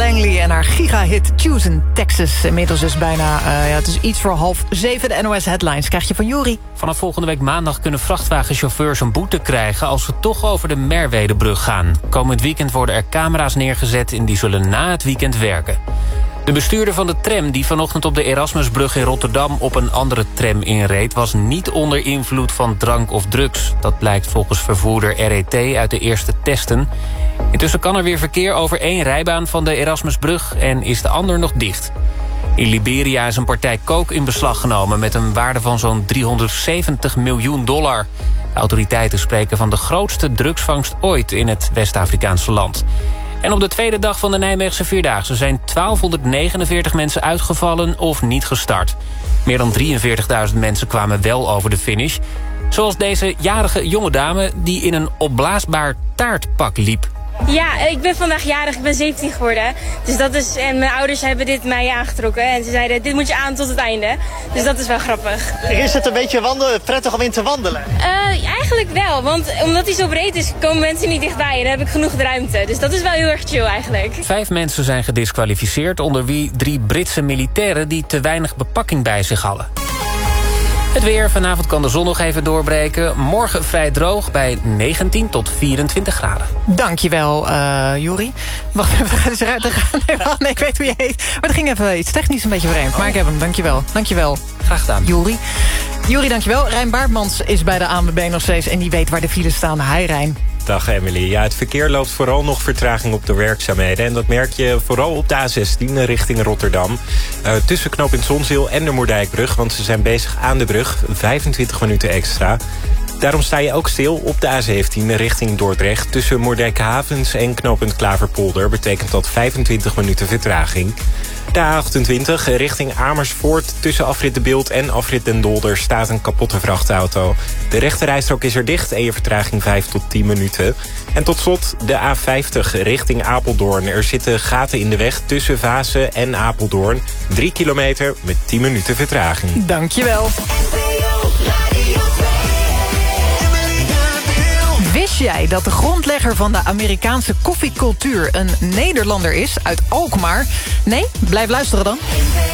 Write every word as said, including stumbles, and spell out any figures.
Langley en haar gigahit Choosing Texas. Inmiddels is bijna, uh, ja, het is iets voor half zeven. De N O S Headlines krijg je van Juri. Vanaf volgende week maandag kunnen vrachtwagenchauffeurs een boete krijgen als ze toch over de Merwedebrug gaan. Komend weekend worden er camera's neergezet en die zullen na het weekend werken. De bestuurder van de tram die vanochtend op de Erasmusbrug in Rotterdam op een andere tram inreed, was niet onder invloed van drank of drugs. Dat blijkt volgens vervoerder R E T uit de eerste testen. Intussen kan er weer verkeer over één rijbaan van de Erasmusbrug en is de ander nog dicht. In Liberia is een partij coke in beslag genomen met een waarde van zo'n driehonderdzeventig miljoen dollar. De autoriteiten spreken van de grootste drugsvangst ooit in het West-Afrikaanse land. En op de tweede dag van de Nijmeegse Vierdaagse zijn twaalfhonderdnegenenveertig mensen uitgevallen of niet gestart. Meer dan drieënveertigduizend mensen kwamen wel over de finish. Zoals deze jarige jonge dame die in een opblaasbaar taartpak liep. Ja, ik ben vandaag jarig, ik ben zeventien geworden. Dus dat is, en mijn ouders hebben dit mij aangetrokken. En ze zeiden, dit moet je aan tot het einde. Dus dat is wel grappig. Is het een beetje wandelen, prettig om in te wandelen? Uh, eigenlijk wel, want omdat hij zo breed is, komen mensen niet dichtbij. En dan heb ik genoeg ruimte. Dus dat is wel heel erg chill eigenlijk. Vijf mensen zijn gediskwalificeerd, onder wie drie Britse militairen die te weinig bepakking bij zich hadden. Het weer, vanavond kan de zon nog even doorbreken. Morgen vrij droog bij negentien tot vierentwintig graden. Dankjewel, uh, Juri. Wacht even, we gaan eens eruit. Nee, nee, ik weet hoe je heet. Maar er ging even iets technisch een beetje vreemd. Maar ik heb hem, dankjewel. Dankjewel. Graag gedaan. Juri. Juri, dankjewel. Rijn Baartmans is bij de A N W B nog steeds en die weet waar de files staan. Hi, Rijn. Dag Emily. Ja, het verkeer loopt vooral nog vertraging op de werkzaamheden. En dat merk je vooral op de A zestien richting Rotterdam. Uh, tussen knooppunt Zonzeel en de Moerdijkbrug. Want ze zijn bezig aan de brug. vijfentwintig minuten extra. Daarom sta je ook stil op de A zeventien richting Dordrecht. Tussen Moerdijkhavens en knooppunt Klaverpolder betekent dat vijfentwintig minuten vertraging. De A achtentwintig richting Amersfoort. Tussen afrit De Bilt en afrit Den Dolder staat een kapotte vrachtauto. De rechterrijstrook is er dicht en je vertraging vijf tot tien minuten. En tot slot de A vijftig richting Apeldoorn. Er zitten gaten in de weg tussen Vaassen en Apeldoorn. Drie kilometer met tien minuten vertraging. Dankjewel. Wist jij dat de grondlegger van de Amerikaanse koffiecultuur een Nederlander is uit Alkmaar? Nee? Blijf luisteren dan.